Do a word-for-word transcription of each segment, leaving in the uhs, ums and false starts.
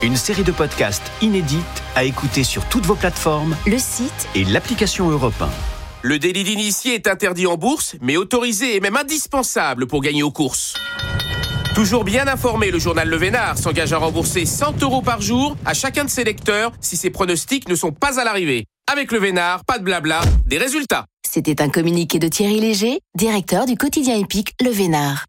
Une série de podcasts inédites à écouter sur toutes vos plateformes, le site et l'application Europe un. Le délit d'initié est interdit en bourse, mais autorisé et même indispensable pour gagner aux courses. Toujours bien informé, le journal Le Vénard s'engage à rembourser cent euros par jour à chacun de ses lecteurs si ses pronostics ne sont pas à l'arrivée. Avec Le Vénard, pas de blabla, des résultats. C'était un communiqué de Thierry Léger, directeur du quotidien épique Le Vénard.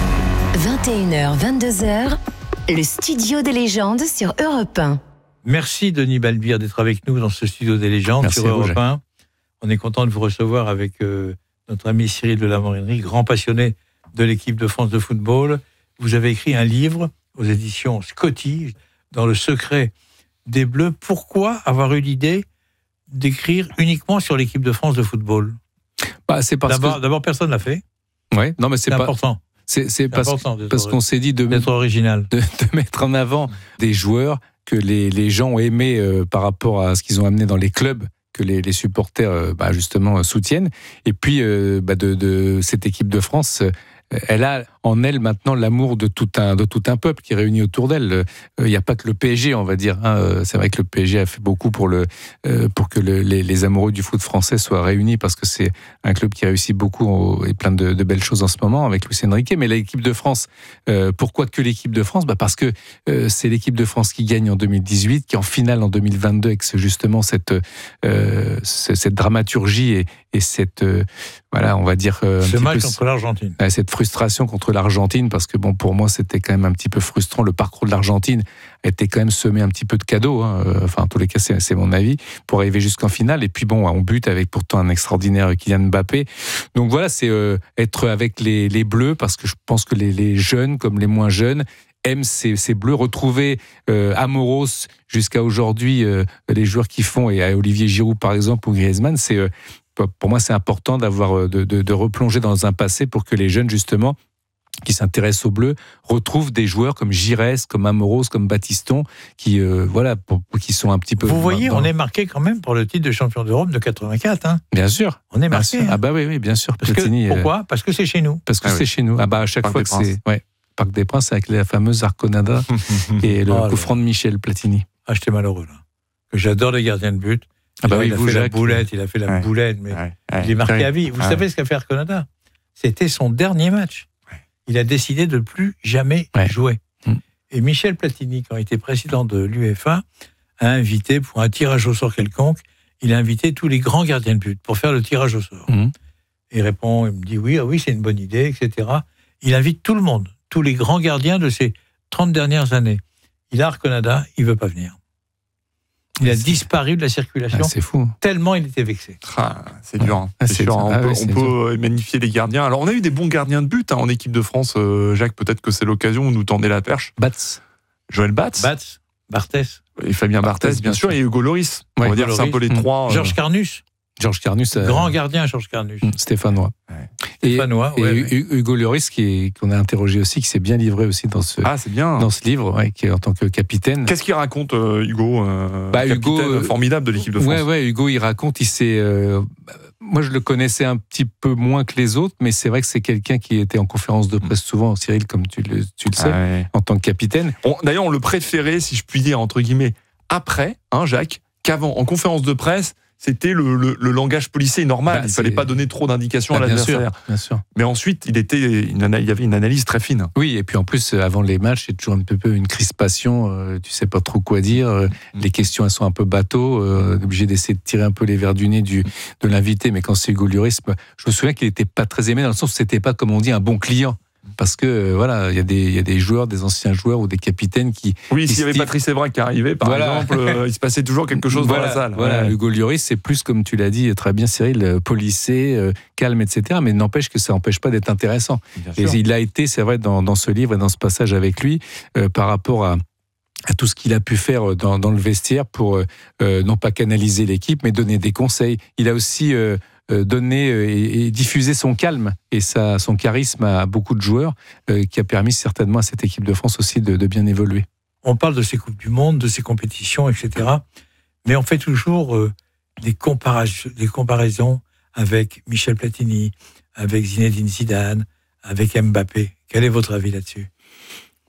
vingt et une heures, vingt-deux heures, le studio des légendes sur Europe un. Merci Denis Balbir d'être avec nous dans ce studio des légendes. Merci sur Europe un. On est content de vous recevoir avec euh, notre ami Cyril de la Morinerie, grand passionné de l'équipe de France de football. Vous avez écrit un livre aux éditions Scotty, dans le secret des Bleus. Pourquoi avoir eu l'idée d'écrire uniquement sur l'équipe de France de football ? Bah, c'est parce d'abord, que... d'abord, personne l'a fait. Ouais, non, mais c'est, c'est pas... important. C'est, c'est, c'est parce, important parce qu'on s'est dit de, d'être original. De, de mettre en avant des joueurs que les, les gens ont aimés euh, par rapport à ce qu'ils ont amené dans les clubs, que les, les supporters euh, bah, justement euh, soutiennent. Et puis euh, bah, de, de cette équipe de France, euh, elle a en elle maintenant l'amour de tout un de tout un peuple qui est réuni autour d'elle. Il n'y a pas que le P S G, on va dire. Hein. C'est vrai que le P S G a fait beaucoup pour le euh, pour que le, les, les amoureux du foot français soient réunis, parce que c'est un club qui réussit beaucoup et plein de, de belles choses en ce moment avec Luis Enrique. Mais l'équipe de France, euh, pourquoi que l'équipe de France ? Bah parce que euh, c'est l'équipe de France qui gagne en deux mille dix-huit, qui est en finale en deux mille vingt-deux, avec ce, justement cette euh, cette dramaturgie et, et cette euh, voilà, on va dire euh, ce match peu, contre l'Argentine. Euh, cette frustration contre l'Argentine, parce que bon, pour moi, c'était quand même un petit peu frustrant. Le parcours de l'Argentine était quand même semé un petit peu de cadeaux. Hein. Enfin, en tous les cas, c'est, c'est mon avis, pour arriver jusqu'en finale. Et puis bon, on bute avec pourtant un extraordinaire Kylian Mbappé. Donc voilà, c'est euh, être avec les, les Bleus, parce que je pense que les, les jeunes, comme les moins jeunes, aiment ces, ces Bleus. Retrouver euh, Amoros jusqu'à aujourd'hui, euh, les joueurs qui font, et à Olivier Giroud par exemple, ou Griezmann, c'est euh, pour moi, c'est important d'avoir de, de, de replonger dans un passé pour que les jeunes, justement, qui s'intéressent aux Bleus, retrouvent des joueurs comme Giresse, comme Amoros, comme Battiston, qui, euh, voilà, pour, pour, qui sont un petit peu... Vous voyez, dans... on est marqué quand même pour le titre de champion d'Europe de quatre-vingt-quatre. Hein. Bien sûr. On est marqué. Hein. Ah bah oui, oui, bien sûr. Parce Platini, que, pourquoi ? Parce que c'est chez nous. Parce que ah c'est oui. chez nous. Ah bah à chaque Parc fois que Princes. c'est... Ouais. Parc des Princes, avec la fameuse Arconada et le oh coup franc de Michel Platini. Ah, j'étais malheureux, là. Que j'adore les gardiens de but. Ah bah là, oui, il a vous, fait Jacques, la boulette, il a fait la ouais. boulette, mais ouais, il ouais. est marqué ouais. à vie. Vous ouais. savez ce qu'a fait Arconada ? C'était son dernier match. Ouais. Il a décidé de ne plus jamais ouais. jouer. Mmh. Et Michel Platini, quand il était président de l'U E F A, a invité, pour un tirage au sort quelconque, il a invité tous les grands gardiens de but pour faire le tirage au sort. Mmh. Il répond, il me dit oui, ah oui, c'est une bonne idée, et cetera. Il invite tout le monde, tous les grands gardiens de ces trente dernières années. Il a Arconada, il ne veut pas venir. Il a c'est... disparu de la circulation. Ah, c'est fou. Tellement il était vexé. Ah, c'est dur. Hein. Ah, c'est c'est sûr. dur. On Ah, peut, ouais, on peut magnifier les gardiens. Alors, on a eu des bons gardiens de but hein, en équipe de France. Euh, Jacques, peut-être que c'est l'occasion où nous tendez la perche. Batz. Joël Batz. Batz, Barthès. Et Fabien Barthès, bien, bien sûr. Et Hugo Loris. Ouais, on va dire que c'est un peu les mmh. trois. Euh... Georges Carnus. Georges Carnus. Euh... Grand gardien, Georges Carnus. Mmh, Stéphanois. Ouais. Et, Stéphanois, et ouais, Hugo ouais. Lloris, qui est, qu'on a interrogé aussi, qui s'est bien livré aussi dans ce, ah, c'est bien. dans ce livre, ouais, qui est en tant que capitaine. Qu'est-ce qu'il raconte, euh, Hugo, euh, bah, capitaine Hugo euh, formidable de l'équipe de France. Ouais, ouais, Hugo, il raconte, il s'est... Euh, moi, je le connaissais un petit peu moins que les autres, mais c'est vrai que c'est quelqu'un qui était en conférence de presse souvent, Cyril, comme tu le, tu le sais, ah, ouais. en tant que capitaine. On, d'ailleurs, on le préférait, si je puis dire, entre guillemets, après, hein, Jacques, qu'avant. En conférence de presse, c'était le, le, le langage policier normal. Bah, il ne fallait pas donner trop d'indications bah, à l'adversaire. Bien sûr, bien sûr. Mais ensuite, il, était une, il y avait une analyse très fine. Oui, et puis en plus, avant les matchs, il y a toujours un peu une crispation. Euh, tu ne sais pas trop quoi dire. Euh, mmh. Les questions, elles sont un peu bateau. Euh, obligé d'essayer de tirer un peu les verres du nez du, de l'invité. Mais quand c'est Hugo Lloris, je me souviens qu'il n'était pas très aimé, dans le sens où ce n'était pas, comme on dit, un bon client. Parce que euh, voilà, il y a des il y a des joueurs, des anciens joueurs ou des capitaines qui. Oui, s'il y avait style... Patrice Evra qui arrivait, par voilà. exemple, euh, il se passait toujours quelque chose voilà, dans la salle. Voilà, ouais. Hugo Lloris, c'est plus, comme tu l'as dit très bien, Cyril, policé, euh, calme, et cetera. Mais n'empêche que ça n'empêche pas d'être intéressant. Et il a été, c'est vrai, dans, dans ce livre et dans ce passage avec lui, euh, par rapport à à tout ce qu'il a pu faire dans, dans le vestiaire pour euh, non pas canaliser l'équipe, mais donner des conseils. Il a aussi euh, donné et, et diffusé son calme et sa, son charisme à beaucoup de joueurs, euh, qui a permis certainement à cette équipe de France aussi de, de bien évoluer. On parle de ces Coupes du Monde, de ces compétitions, et cetera. Mais on fait toujours euh, des, compara- des comparaisons avec Michel Platini, avec Zinedine Zidane, avec Mbappé. Quel est votre avis là-dessus ?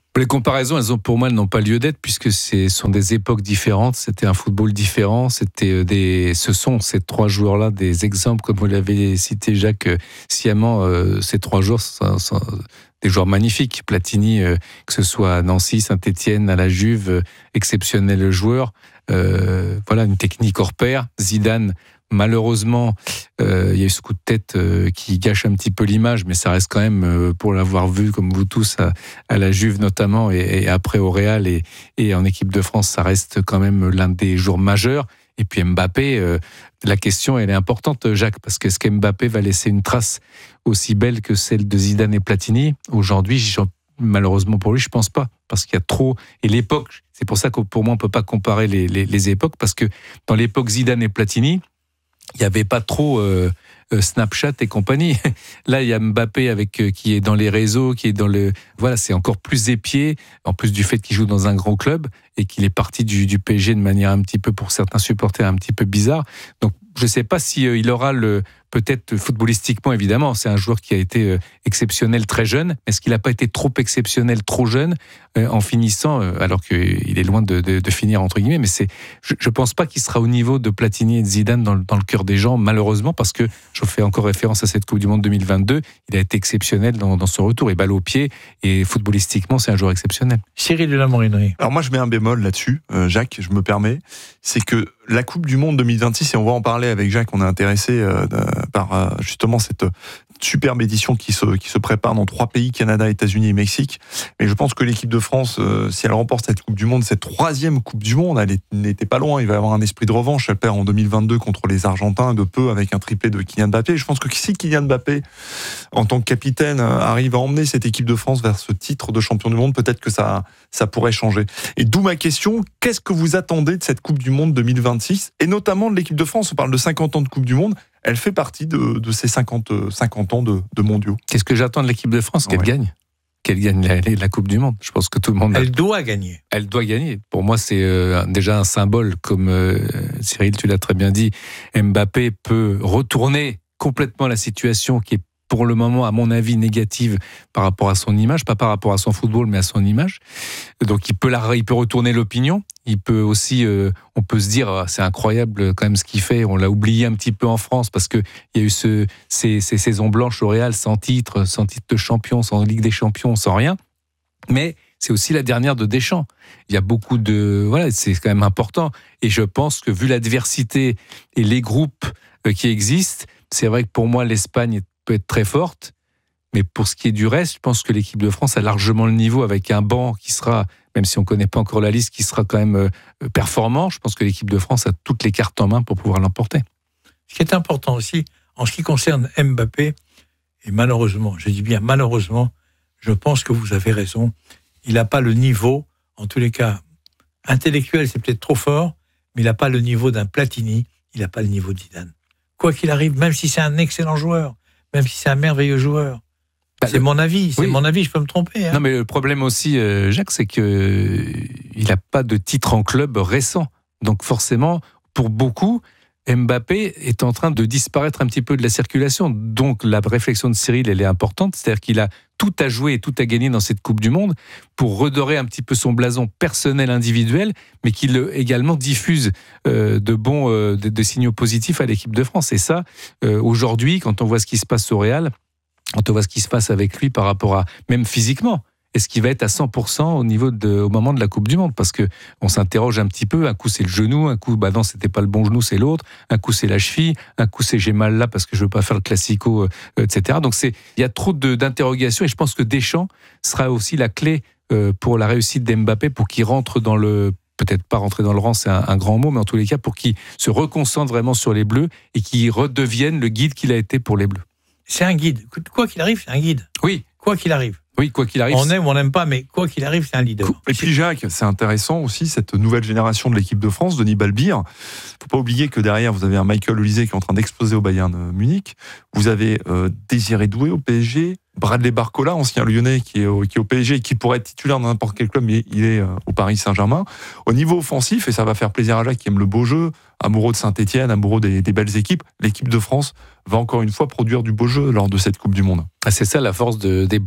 Les comparaisons, elles ont, pour moi, elles n'ont pas lieu d'être puisque ce sont des époques différentes. C'était un football différent. C'était des, ce sont ces trois joueurs-là des exemples, comme vous l'avez cité, Jacques, sciemment. Euh, ces trois joueurs sont, sont des joueurs magnifiques. Platini, euh, que ce soit à Nancy, Saint-Étienne, à la Juve, euh, exceptionnel joueur. Euh, voilà, une technique hors pair. Zidane. Malheureusement, euh, il y a eu ce coup de tête euh, qui gâche un petit peu l'image, mais ça reste quand même, euh, pour l'avoir vu, comme vous tous, à, à la Juve notamment, et, et après au Real et, et en équipe de France, ça reste quand même l'un des joueurs majeurs. Et puis Mbappé, euh, la question, elle est importante, Jacques, parce que est-ce qu'Mbappé va laisser une trace aussi belle que celle de Zidane et Platini ? Aujourd'hui, malheureusement pour lui, je pense pas, parce qu'il y a trop... Et l'époque, c'est pour ça que pour moi, on peut pas comparer les, les, les époques, parce que dans l'époque Zidane et Platini, il n'y avait pas trop euh, Snapchat et compagnie. Là, il y a Mbappé avec, euh, qui est dans les réseaux, qui est dans le... Voilà, c'est encore plus épié, en plus du fait qu'il joue dans un grand club et qu'il est parti du, du P S G de manière un petit peu, pour certains supporters, un petit peu bizarre. Donc, je ne sais pas si euh, il aura le... Peut-être footballistiquement, évidemment, c'est un joueur qui a été euh, exceptionnel très jeune, mais est-ce qu'il n'a pas été trop exceptionnel trop jeune euh, en finissant, euh, alors qu'il est loin de, de, de finir, entre guillemets, mais c'est, je ne pense pas qu'il sera au niveau de Platini et de Zidane dans, dans le cœur des gens, malheureusement, parce que je fais encore référence à cette Coupe du Monde deux mille vingt-deux, il a été exceptionnel dans, dans son retour, et balle au pied, et footballistiquement, c'est un joueur exceptionnel. Cyril de la Morinerie. Alors moi, je mets un bémol là-dessus, euh, Jacques, je me permets, c'est que la Coupe du Monde deux mille vingt-six, et on va en parler avec Jacques, on est intéressé euh, par euh, justement cette superbe édition qui se, qui se prépare dans trois pays, Canada, États-Unis et Mexique. Mais je pense que l'équipe de France, euh, si elle remporte cette Coupe du Monde, cette troisième Coupe du Monde, elle n'était pas loin. Il va y avoir un esprit de revanche. Elle perd en deux mille vingt-deux contre les Argentins de peu avec un triplé de Kylian Mbappé. Je pense que si Kylian Mbappé, en tant que capitaine, arrive à emmener cette équipe de France vers ce titre de champion du monde, peut-être que ça, ça pourrait changer. Et d'où ma question, qu'est-ce que vous attendez de cette Coupe du Monde deux mille vingt-six et notamment de l'équipe de France? On parle de cinquante ans de Coupe du Monde. Elle fait partie de, de ces cinquante, cinquante ans de, de mondiaux. Qu'est-ce que j'attends de l'équipe de France? Qu'elle ouais. gagne. Qu'elle gagne la, la Coupe du Monde. Je pense que tout le monde... Elle a... doit gagner. Elle doit gagner. Pour moi, c'est euh, déjà un symbole, comme euh, Cyril, tu l'as très bien dit. Mbappé peut retourner complètement la situation qui est pour le moment, à mon avis, négative par rapport à son image, pas par rapport à son football, mais à son image. Donc, il peut, la, il peut retourner l'opinion. Il peut aussi, euh, on peut se dire, c'est incroyable quand même ce qu'il fait. On l'a oublié un petit peu en France parce que il y a eu ce, ces, ces saisons blanches au Real sans titre, sans titre de champion, sans Ligue des Champions, sans rien. Mais c'est aussi la dernière de Deschamps. Il y a beaucoup de, voilà, c'est quand même important. Et je pense que vu l'adversité et les groupes qui existent, c'est vrai que pour moi, l'Espagne peut être très forte, mais pour ce qui est du reste, je pense que l'équipe de France a largement le niveau avec un banc qui sera, même si on ne connaît pas encore la liste, qui sera quand même euh, performant. Je pense que l'équipe de France a toutes les cartes en main pour pouvoir l'emporter. Ce qui est important aussi, en ce qui concerne Mbappé, et malheureusement, je dis bien malheureusement, je pense que vous avez raison, il n'a pas le niveau, en tous les cas, intellectuel, c'est peut-être trop fort, mais il n'a pas le niveau d'un Platini, il n'a pas le niveau de Zidane. Quoi qu'il arrive, même si c'est un excellent joueur, même si c'est un merveilleux joueur. Bah, c'est le... mon avis, c'est oui. mon avis, je peux me tromper. Hein. Non, mais le problème aussi, euh, Jacques, c'est que il n'a pas de titre en club récent. Donc forcément, pour beaucoup, Mbappé est en train de disparaître un petit peu de la circulation. Donc la réflexion de Cyril, elle est importante. C'est-à-dire qu'il a tout à jouer et tout à gagner dans cette Coupe du Monde pour redorer un petit peu son blason personnel, individuel, mais qu'il également diffuse euh, de bons euh, de, de signaux positifs à l'équipe de France. Et ça, euh, aujourd'hui, quand on voit ce qui se passe au Real, quand on voit ce qui se passe avec lui par rapport à, même physiquement, est-ce qu'il va être à cent pour cent au niveau de, au moment de la Coupe du Monde? Parce que on s'interroge un petit peu. Un coup c'est le genou, un coup bah non c'était pas le bon genou, c'est l'autre. Un coup c'est la cheville, un coup c'est j'ai mal là parce que je veux pas faire le classico, euh, et cetera. Donc c'est il y a trop de, d'interrogations et je pense que Deschamps sera aussi la clé euh, pour la réussite d'Mbappé pour qu'il rentre dans le peut-être pas rentrer dans le rang, c'est un, un grand mot, mais en tous les cas pour qu'il se reconcentre vraiment sur les Bleus et qu'il redevienne le guide qu'il a été pour les Bleus. C'est un guide. Quoi qu'il arrive, c'est un guide. Oui. Quoi qu'il arrive. Oui, quoi qu'il arrive. On aime ou on n'aime pas, mais quoi qu'il arrive, c'est un leader. Et puis Jacques, c'est intéressant aussi, cette nouvelle génération de l'équipe de France, Denis Balbir. Faut pas oublier que derrière, vous avez un Michael Olise qui est en train d'exploser au Bayern Munich. Vous avez euh, Désiré Doué au P S G. Bradley Barcola, ancien Lyonnais qui est, au, qui est au P S G et qui pourrait être titulaire dans n'importe quel club, mais il est euh, au Paris Saint-Germain. Au niveau offensif, et ça va faire plaisir à Jacques qui aime le beau jeu, amoureux de Saint-Etienne, amoureux des, des belles équipes, l'équipe de France va encore une fois produire du beau jeu lors de cette Coupe du Monde. Ah, c'est ça la force de, des Bleus.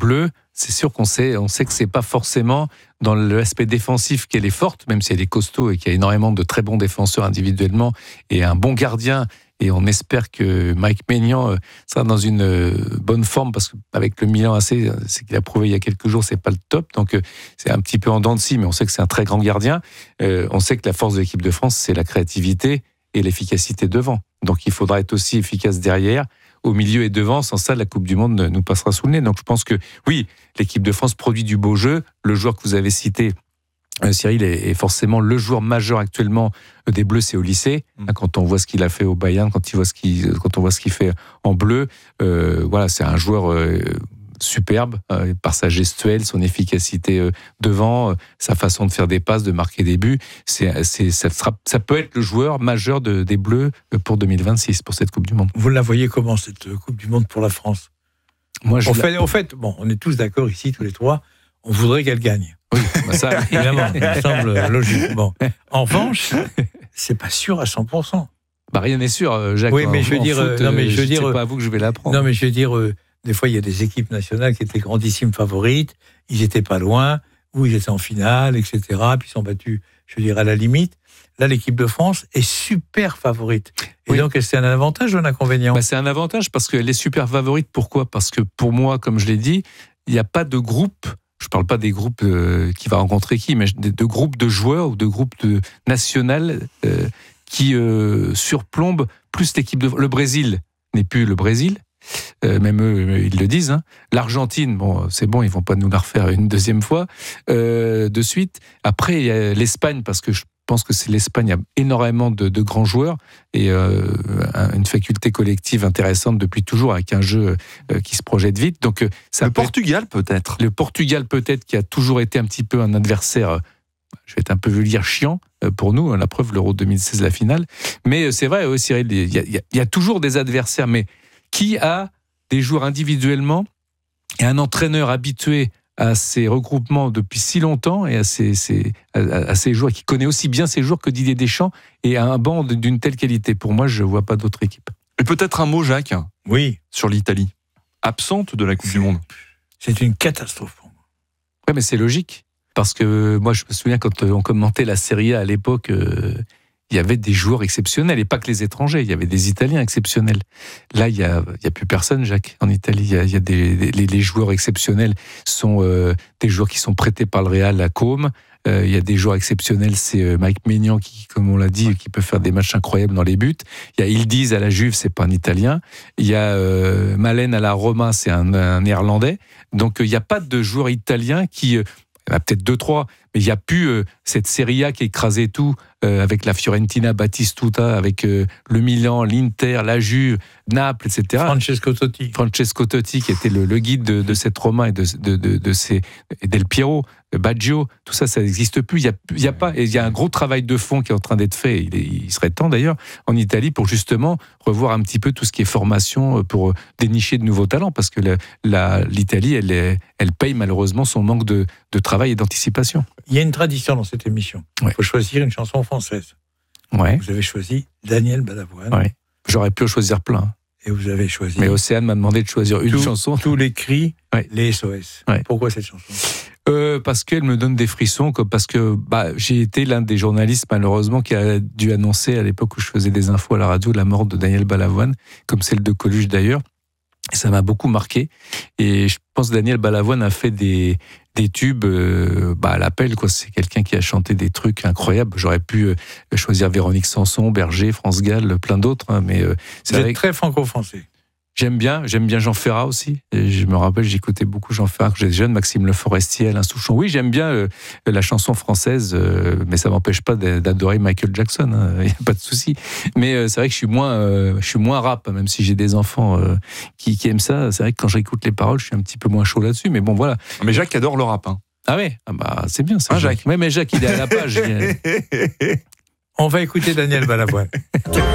c'est sûr qu'on sait, on sait que c'est pas forcément dans l'aspect défensif qu'elle est forte, même si elle est costaud et qu'il y a énormément de très bons défenseurs individuellement et un bon gardien. Et on espère que Mike Maignan sera dans une bonne forme, parce qu'avec le Milan A C, c'est qu'il a prouvé il y a quelques jours, c'est pas le top. Donc c'est un petit peu en dents de scie, mais on sait que c'est un très grand gardien. Euh, on sait que la force de l'équipe de France, c'est la créativité et l'efficacité devant. Donc il faudra être aussi efficace derrière, au milieu et devant. Sans ça, la Coupe du Monde nous passera sous le nez. Donc je pense que oui, l'équipe de France produit du beau jeu. Le joueur que vous avez cité, Euh, Cyril, est, est forcément le joueur majeur actuellement des Bleus, c'est au lycée. Mmh. Quand on voit ce qu'il a fait au Bayern, quand, il voit ce qu'il, quand on voit ce qu'il fait en bleu, euh, voilà, c'est un joueur euh, superbe euh, par sa gestuelle, son efficacité euh, devant, euh, sa façon de faire des passes, de marquer des buts. C'est, c'est, ça, sera, ça peut être le joueur majeur de, des Bleus pour deux mille vingt-six, pour cette Coupe du Monde. Vous la voyez comment, cette Coupe du Monde pour la France? Moi, je en, la... fait, en fait, bon, on est tous d'accord ici, tous les trois, on voudrait qu'elle gagne. Oui, bah ça, évidemment, il me semble logique. Bon. En revanche, c'est pas sûr à cent pour cent. Bah rien n'est sûr, Jacques. Oui, mais en, je veux dire, foot, non, mais je veux dire, c'est pas à vous que je vais l'apprendre. Non, mais je veux dire, euh, des fois, il y a des équipes nationales qui étaient grandissimes favorites, ils étaient pas loin, ou ils étaient en finale, et cetera. Puis ils sont battus, je veux dire, à la limite. Là, l'équipe de France est super favorite. Et oui. Donc, c'est un avantage ou un inconvénient? Bah, c'est un avantage parce qu'elle est super favorite. Pourquoi? Parce que pour moi, comme je l'ai dit, il n'y a pas de groupe. Je ne parle pas des groupes euh, qui va rencontrer qui, mais de, de groupes de joueurs ou de groupes de nationales euh, qui euh, surplombent plus l'équipe de... Le Brésil n'est plus le Brésil, euh, même eux, ils le disent. Hein. L'Argentine, bon, c'est bon, ils ne vont pas nous la refaire une deuxième fois euh, de suite. Après, il y a l'Espagne, parce que je Je pense que c'est l'Espagne, il y a énormément de, de grands joueurs et euh, une faculté collective intéressante depuis toujours, avec un jeu euh, qui se projette vite. Donc, ça le peut Portugal être, peut-être. Le Portugal peut-être, qui a toujours été un petit peu un adversaire, je vais être un peu vulgaire, chiant pour nous. La preuve, l'Euro deux mille seize, la finale. Mais c'est vrai, oui, Cyril, il y, a, il y a toujours des adversaires. Mais qui a des joueurs individuellement et un entraîneur habitué à ces regroupements depuis si longtemps et à ces, ces, à, à ces joueurs, qui connaît aussi bien ces joueurs que Didier Deschamps, et à un banc d'une telle qualité? Pour moi, je ne vois pas d'autre équipe. Et peut-être un mot, Jacques, oui, sur l'Italie, absente de la Coupe du Monde. C'est une catastrophe pour moi. Oui, mais c'est logique. Parce que moi, je me souviens, quand on commentait la Serie A à l'époque, euh, il y avait des joueurs exceptionnels, et pas que les étrangers, il y avait des Italiens exceptionnels. Là, il n'y a, il y a plus personne, Jacques, en Italie. Il y a, il y a des, les, les joueurs exceptionnels sont euh, des joueurs qui sont prêtés par le Real à Côme. Euh, il y a des joueurs exceptionnels, c'est Mike Maignan, qui, comme on l'a dit, qui peut faire des matchs incroyables dans les buts. Il y a Ildiz à la Juve, c'est pas un Italien. Il y a euh, Malen à la Roma, c'est un, un Néerlandais. Donc, il n'y a pas de joueurs italiens qui... Euh, il y en a peut-être deux, trois, mais il n'y a plus euh, cette Serie A qui écrasait tout, euh, avec la Fiorentina, Batistuta, avec euh, le Milan, l'Inter, la Juve, Naples, et cetera. Francesco Totti. Francesco Totti, qui était le, le guide de, de cette Roma et de, de, de, de ces, et Del Piero, Baggio, tout ça, ça n'existe plus. Il y a, il y a pas, et il y a un gros travail de fond qui est en train d'être fait. Il, est, il serait temps d'ailleurs en Italie pour justement revoir un petit peu tout ce qui est formation, pour dénicher de nouveaux talents, parce que la, la, l'Italie, elle, est, elle paye malheureusement son manque de, de travail et d'anticipation. Il y a une tradition dans cette émission. Il ouais. faut choisir une chanson française. Ouais. Vous avez choisi Daniel Balavoine. Ouais. J'aurais pu en choisir plein. Et vous avez choisi. Mais Océane m'a demandé de choisir une tout, chanson. Tous les cris, ouais. les S O S. Ouais. Pourquoi cette chanson? euh, Parce qu'elle me donne des frissons, parce que bah, j'ai été l'un des journalistes, malheureusement, qui a dû annoncer à l'époque où je faisais des infos à la radio la mort de Daniel Balavoine, comme celle de Coluche d'ailleurs. Et ça m'a beaucoup marqué. Et je pense que Daniel Balavoine a fait des, des tubes euh, bah, à l'appel, quoi. C'est quelqu'un qui a chanté des trucs incroyables. J'aurais pu euh, choisir Véronique Sanson, Berger, France Gall, plein d'autres. Hein, mais euh, c'est Vous êtes très franco-français. J'aime bien, j'aime bien Jean Ferrat aussi. Et je me rappelle, j'écoutais beaucoup Jean Ferrat quand j'étais jeune, Maxime Le Forestier, Alain Souchon. Oui, j'aime bien euh, la chanson française, euh, mais ça m'empêche pas d'adorer Michael Jackson. Il hein, n'y a pas de souci. Mais euh, c'est vrai que je suis moins, euh, je suis moins rap, même si j'ai des enfants euh, qui, qui aiment ça. C'est vrai que quand j'écoute les paroles, je suis un petit peu moins chaud là-dessus. Mais bon, voilà. Mais Jacques adore le rap. Hein. Ah ouais, ah bah c'est bien ça. Hein, Jacques. Oui, mais Jacques, il est à la page. On va écouter Daniel Balavoine.